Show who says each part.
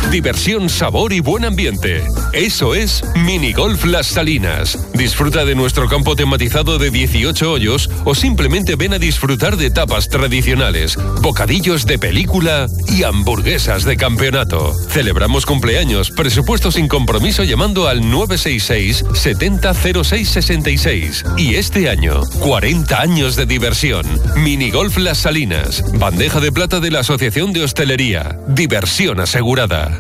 Speaker 1: Diversión, sabor y buen ambiente. Eso es Minigolf Las Salinas. Disfruta de nuestro campo tematizado de 18 hoyos o simplemente ven a disfrutar de tapas tradicionales, bocadillos de película y hamburguesas de campeonato. Celebramos cumpleaños, presupuesto sin compromiso llamando al 966 70 06 66. Y este año, 40 años de diversión. Minigolf Las Salinas. Bandeja de plata de la Asociación de Hostelería. Diversión asegurada.